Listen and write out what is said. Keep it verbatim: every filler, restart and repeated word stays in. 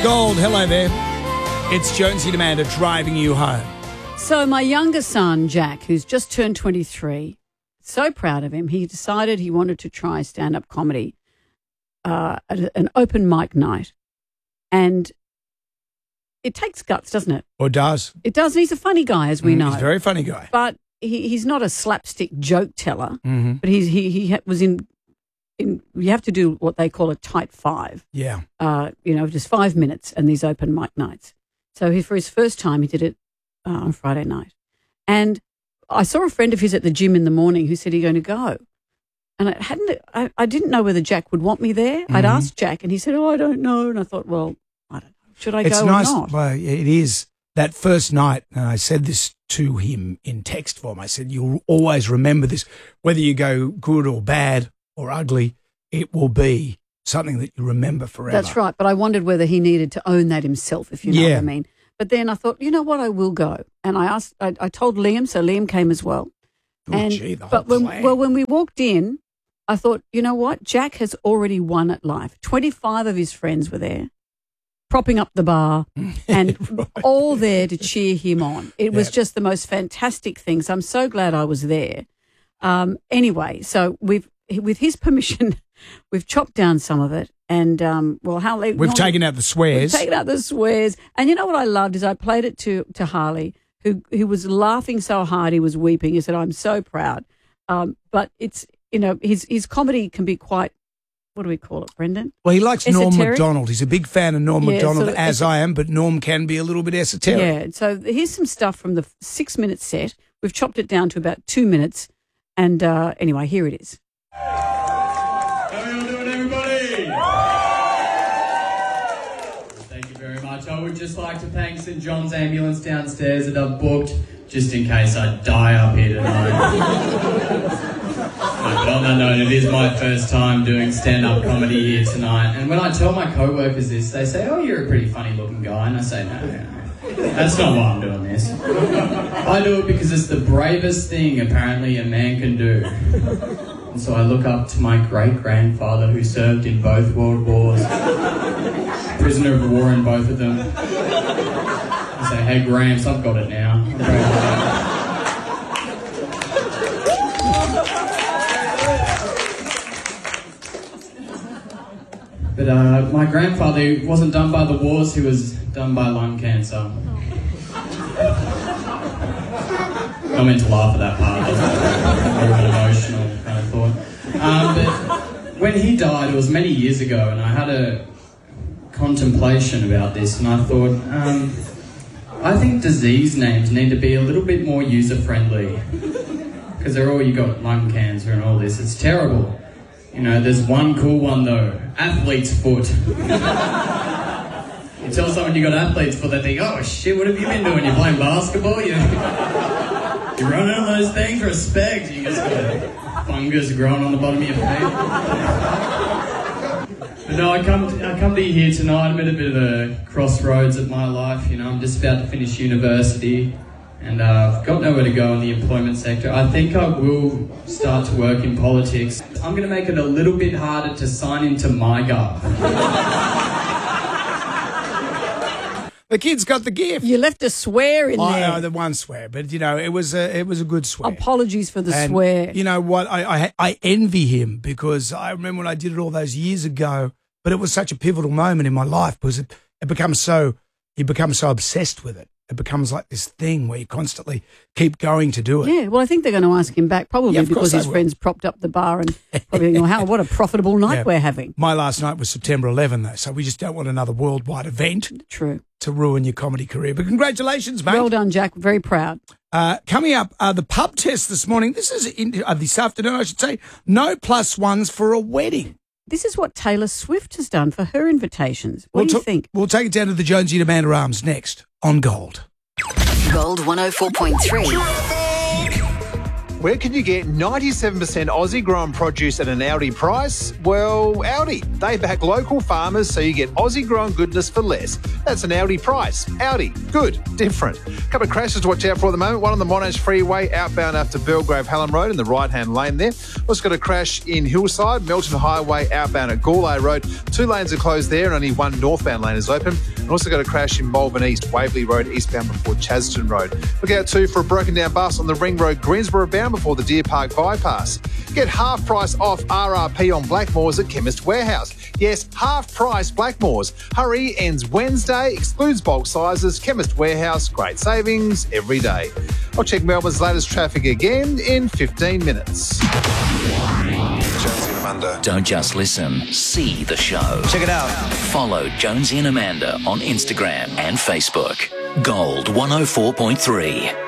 Gold, hello there. It's Jonesy and Amanda driving you home. So my younger son, Jack, who's just turned twenty-three, so proud of him, he decided he wanted to try stand-up comedy uh, at an open mic night. And it takes guts, doesn't it? Or does. It does. And he's a funny guy, as we Mm, know. He's a very funny guy. But he, he's not a slapstick joke teller. Mm-hmm. But he's, he he ha- was in, in, you have to do what they call a tight five. Yeah. Uh, you know, just five minutes and these open mic nights. So he, for his first time, he did it uh, on Friday night. And I saw a friend of his at the gym in the morning who said he's going to go. And I hadn't, I, I didn't know whether Jack would want me there. Mm-hmm. I'd asked Jack and he said, oh, I don't know. And I thought, well, I don't know. Should I it's go nice, or not? Well, it is. That first night, and I said this to him in text form, I said, you'll always remember this. Whether you go good or bad or ugly, it will be something that you remember forever. That's right. But I wondered whether he needed to own that himself, if you know Yeah. what I mean. But then I thought, you know what, I will go. And I asked, I, I told Liam, so Liam came as well. Oh, and, gee, the whole but when, clan. well, when we walked in, I thought, you know what, Jack has already won at life. twenty-five of his friends were there, propping up the bar, and Right. all there to cheer him on. It was Yeah. just the most fantastic thing. So I'm so glad I was there. Um, anyway, so we've, with his permission, we've chopped down some of it. And, um, well, how late? We've taken out the swears. We've taken out the swears. And you know what I loved is I played it to, to Harley, who, who was laughing so hard he was weeping. He said, I'm so proud. Um, but it's, you know, his, his comedy can be quite, what do we call it, Brendan? Well, he likes Norm Esoteric? Macdonald. He's a big fan of Norm Yeah, Macdonald, sort of as es- I am, but Norm can be a little bit esoteric. Yeah. So here's some stuff from the six-minute set. We've chopped it down to about two minutes. And uh, anyway, here it is. How are you all doing, everybody? Thank you very much. I would just like to thank St John's Ambulance downstairs that I've booked just in case I die up here tonight. No, but on that note, it is my first time doing stand-up comedy here tonight. And when I tell my co-workers this, they say, oh, you're a pretty funny-looking guy. And I say, no, no, no. That's not why I'm doing this. I do it because it's the bravest thing, apparently, a man can do. And so I look up to my great-grandfather who served in both world wars, prisoner of war in both of them. I say, hey, Gramps, I've got it now. I'm very But uh, my grandfather wasn't done by the wars, he was done by lung cancer. I meant to laugh at that part, it was an emotional kind of thought. Um, but when he died, it was many years ago, and I had a contemplation about this, and I thought, um, I think disease names need to be a little bit more user-friendly. Because they're all, you got lung cancer and all this, it's terrible. You know, there's one cool one though, athlete's foot. You tell someone you got athlete's foot, they think, oh shit, what have you been doing? You're playing basketball? You, you're running on those things? Respect. You just got fungus growing on the bottom of your feet. But no, I come to, I come to you here tonight. I'm at a bit of a crossroads of my life. You know, I'm just about to finish university. And uh, I've got nowhere to go in the employment sector. I think I will start to work in politics. I'm going to make it a little bit harder to sign into MyGov. The kid's got the gift. You left a swear in Oh, there. no, the one swear, but you know, it was a it was a good swear. Apologies for the And swear. You know what? I, I I envy him because I remember when I did it all those years ago. But it was such a pivotal moment in my life because it, it becomes so you become so obsessed with it. It becomes like this thing where you constantly keep going to do it. Yeah, well, I think they're going to ask him back probably Yeah, of because course they his will. friends propped up the bar and probably thinking, well, how, what a profitable night Yeah. we're having. My last night was September eleventh, though, so we just don't want another worldwide event True. to ruin your comedy career. But congratulations, mate. Well done, Jack. Very proud. Uh, coming up, uh, the pub test this morning. This is in, uh, this afternoon, I should say. No plus ones for a wedding. This is what Taylor Swift has done for her invitations. What we'll do you ta- think? We'll take it down to the Jonesy and Amanda Arms next on Gold. Gold one oh four point three. Where can you get ninety-seven percent Aussie grown produce at an Aldi price? Well, Aldi. They back local farmers so you get Aussie grown goodness for less. That's an Aldi price. Aldi. Good. Different. A couple of crashes to watch out for at the moment. One on the Monash Freeway outbound after Belgrave Hallam Road in the right-hand lane there. Also got a crash in Hillside, Melton Highway outbound at Gourlay Road. Two lanes are closed there and only one northbound lane is open. And also got a crash in Malvern East, Waverley Road eastbound before Chaston Road. Look out too for a broken down bus on the Ring Road, Greensborough bound before the Deer Park bypass. Get half price off R R P on Blackmores at Chemist Warehouse. Yes, half price Blackmores. Hurry, ends Wednesday, excludes bulk sizes. Chemist Warehouse, great savings every day. I'll check Melbourne's latest traffic again in fifteen minutes. Jonesy and Amanda. Don't just listen, see the show. Check it out. Follow Jonesy and Amanda on Instagram and Facebook. Gold one oh four point three.